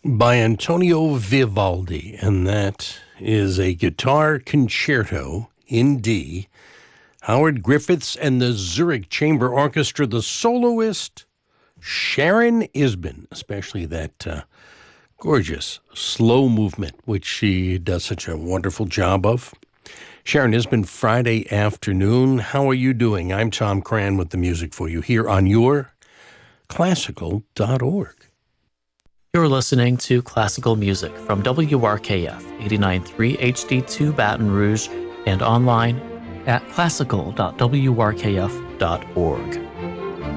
by Antonio Vivaldi, and that is a guitar concerto in D. Howard Griffiths and the Zurich Chamber Orchestra, the soloist Sharon Isbin, especially that gorgeous slow movement, which she does such a wonderful job of. Sharon Isbin, Friday afternoon. How are you doing? I'm Tom Cran with the music for you here on your classical.org. You're listening to classical music from WRKF 89.3 HD2 Baton Rouge and online at classical.wrkf.org.